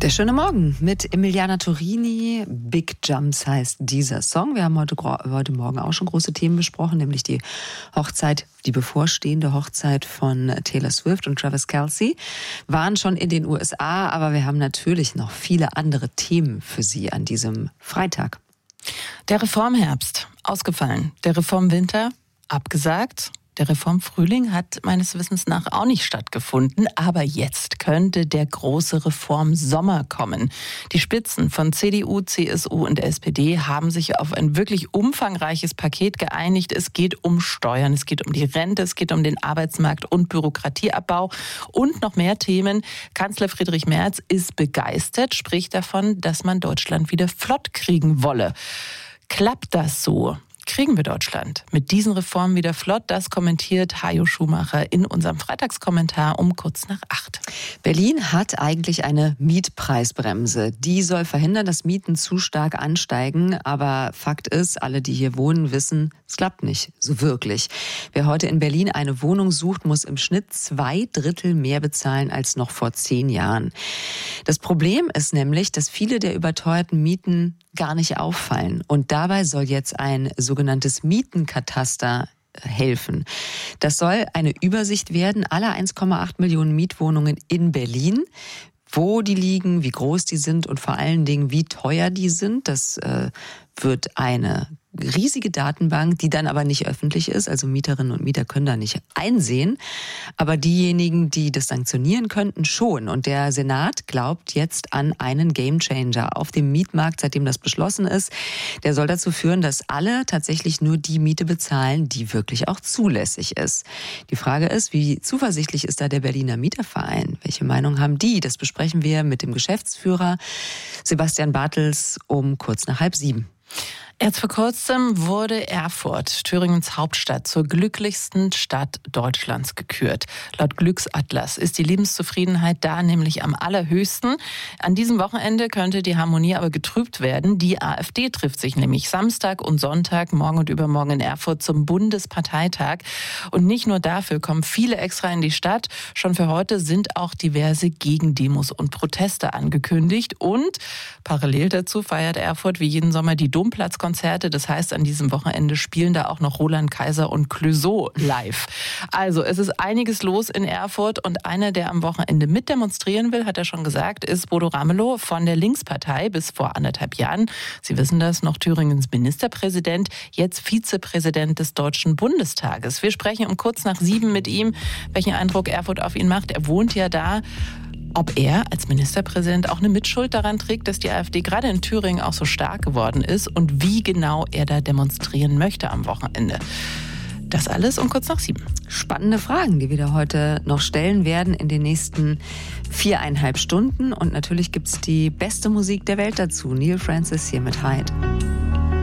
Der schöne Morgen mit Emiliana Turini. Big Jumps heißt dieser Song. Wir haben heute Morgen auch schon große Themen besprochen, nämlich die Hochzeit, die bevorstehende Hochzeit von Taylor Swift und Travis Kelce. Waren schon in den USA, aber wir haben natürlich noch viele andere Themen für Sie an diesem Freitag. Der Reformherbst ausgefallen, der Reformwinter abgesagt. Der Reformfrühling hat meines Wissens nach auch nicht stattgefunden, aber jetzt könnte der große Reformsommer kommen. Die Spitzen von CDU, CSU und SPD haben sich auf ein wirklich umfangreiches Paket geeinigt. Es geht um Steuern, es geht um die Rente, es geht um den Arbeitsmarkt und Bürokratieabbau und noch mehr Themen. Kanzler Friedrich Merz ist begeistert, spricht davon, dass man Deutschland wieder flott kriegen wolle. Klappt das so? Kriegen wir Deutschland mit diesen Reformen wieder flott? Das kommentiert Hajo Schumacher in unserem Freitagskommentar um kurz nach 8. Berlin hat eigentlich eine Mietpreisbremse. Die soll verhindern, dass Mieten zu stark ansteigen. Aber Fakt ist, alle, die hier wohnen, wissen, es klappt nicht so wirklich. Wer heute in Berlin eine Wohnung sucht, muss im Schnitt 2/3 mehr bezahlen als noch vor 10 Jahren. Das Problem ist nämlich, dass viele der überteuerten Mieten gar nicht auffallen. Und dabei soll jetzt ein sogenanntes Mietenkataster helfen. Das soll eine Übersicht werden aller 1,8 Millionen Mietwohnungen in Berlin, wo die liegen, wie groß die sind und vor allen Dingen, wie teuer die sind. Das wird eine riesige Datenbank, die dann aber nicht öffentlich ist. Also Mieterinnen und Mieter können da nicht einsehen. Aber diejenigen, die das sanktionieren könnten, schon. Und der Senat glaubt jetzt an einen Gamechanger auf dem Mietmarkt, seitdem das beschlossen ist. Der soll dazu führen, dass alle tatsächlich nur die Miete bezahlen, die wirklich auch zulässig ist. Die Frage ist, wie zuversichtlich ist da der Berliner Mieterverein? Welche Meinung haben die? Das besprechen wir mit dem Geschäftsführer Sebastian Bartels um kurz nach 6:30. Erst vor kurzem wurde Erfurt, Thüringens Hauptstadt, zur glücklichsten Stadt Deutschlands gekürt. Laut Glücksatlas ist die Lebenszufriedenheit da nämlich am allerhöchsten. An diesem Wochenende könnte die Harmonie aber getrübt werden. Die AfD trifft sich nämlich Samstag und Sonntag, morgen und übermorgen in Erfurt zum Bundesparteitag. Und nicht nur dafür kommen viele extra in die Stadt. Schon für heute sind auch diverse Gegendemos und Proteste angekündigt. Und parallel dazu feiert Erfurt wie jeden Sommer die Domplatzkonzerte. Das heißt, an diesem Wochenende spielen da auch noch Roland Kaiser und Clouseau live. Also es ist einiges los in Erfurt und einer, der am Wochenende mitdemonstrieren will, hat er schon gesagt, ist Bodo Ramelow von der Linkspartei, bis vor 1,5 Jahren. Sie wissen das, noch Thüringens Ministerpräsident, jetzt Vizepräsident des Deutschen Bundestages. Wir sprechen um kurz nach 7 mit ihm, welchen Eindruck Erfurt auf ihn macht. Er wohnt ja da. Ob er als Ministerpräsident auch eine Mitschuld daran trägt, dass die AfD gerade in Thüringen auch so stark geworden ist und wie genau er da demonstrieren möchte am Wochenende. Das alles um kurz nach 7. Spannende Fragen, die wir da heute noch stellen werden in den nächsten 4,5 Stunden. Und natürlich gibt's die beste Musik der Welt dazu. Neil Francis hier mit Hyde.